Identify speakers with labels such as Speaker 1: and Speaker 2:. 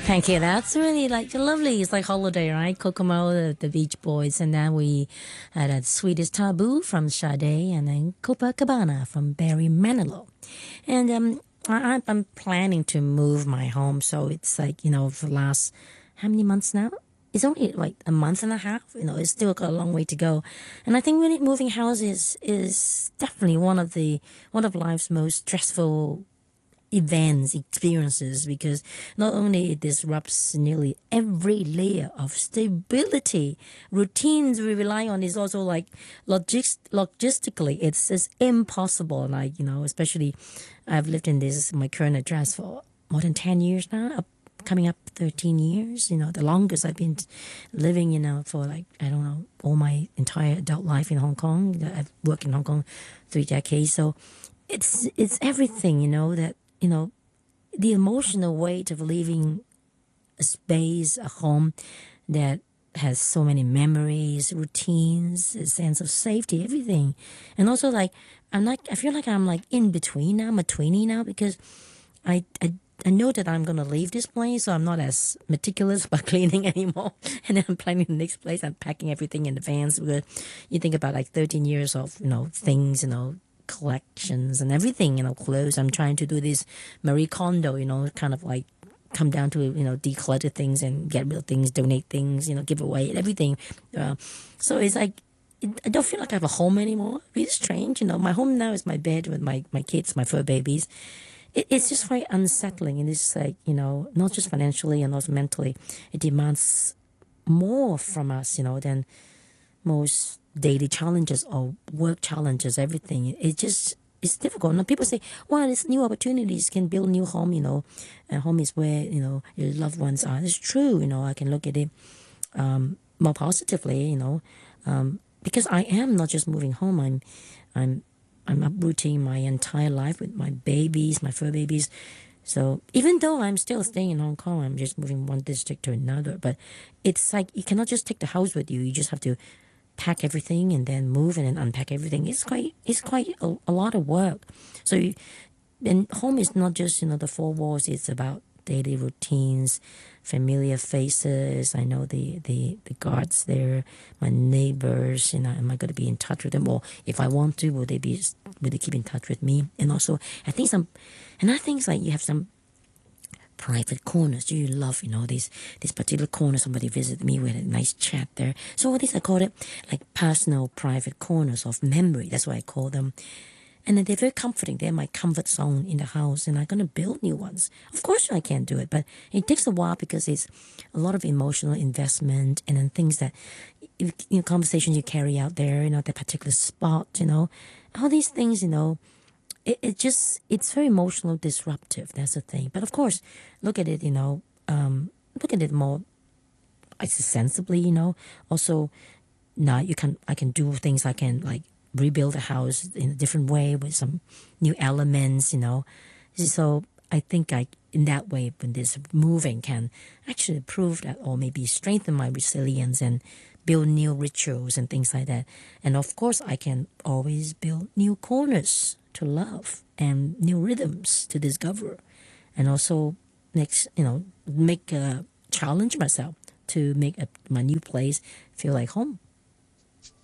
Speaker 1: Thank you. That's really like lovely. It's like holiday, right? Kokomo, the Beach Boys, and then we had a Swedish Taboo from Sade, and then Copacabana from Barry Manilow. And I'm planning to move my home, so it's like for the last how many months now? It's only like a month and a half. It's still got a long way to go, and I think really moving house is definitely one of life's most stressful events, experiences, because not only it disrupts nearly every layer of stability, routines we rely on is also like logistically, it's impossible. Like, especially I've lived in this, my current address for more than 10 years now, coming up 13 years, the longest I've been living, for like, I don't know, all my entire adult life in Hong Kong. I've worked in Hong Kong 3 decades. So it's everything, that the emotional weight of leaving a space, a home that has so many memories, routines, a sense of safety, everything. And also like I feel like I'm like in between now, I'm a tweenie now, because I I I know that I'm gonna leave this place, so I'm not as meticulous about cleaning anymore. And then I'm planning the next place. I'm packing everything in advance, because you think about like 13 years of things, collections and everything, clothes. I'm trying to do this Marie Kondo, kind of like come down to declutter things and get rid of things, donate things, give away everything. So it's like I don't feel like I have a home anymore. It's strange, my home now is my bed with my kids, my fur babies. It's just very unsettling, and it's like not just financially and also mentally, it demands more from us, than most daily challenges or work challenges, everything. It's difficult. Now people say, well, there's new opportunities, can build new home, and home is where, your loved ones are. It's true, I can look at it more positively, because I am not just moving home, I'm I'm uprooting my entire life with my babies, my fur babies. So even though I'm still staying in Hong Kong, I'm just moving one district to another. But it's like you cannot just take the house with you. You just have to pack everything and then move and then unpack everything. It's quite a lot of work. So and home is not just the four walls. It's about daily routines, familiar faces. I know the guards there, my neighbors. Am I going to be in touch with them, or if I want to, will they keep in touch with me? And also, I think another thing is like you have some private corners. Do you love, this particular corner? Somebody visited me with a nice chat there. So all these, I call it like personal private corners of memory. That's what I call them. And then they're very comforting. They're my comfort zone in the house, and I'm going to build new ones. Of course, I can do it, but it takes a while because it's a lot of emotional investment, and then things that, conversations you carry out there, that particular spot, all these things, it's very emotional disruptive. That's the thing. But of course, look at it, look at it more, I say sensibly, Also, now I can do things. I can like rebuild a house in a different way with some new elements. So I think in that way, when this moving can actually prove that, or maybe strengthen my resilience and build new rituals and things like that. And of course, I can always build new corners to love and new rhythms to discover, and also make a challenge myself to make my new place feel like home.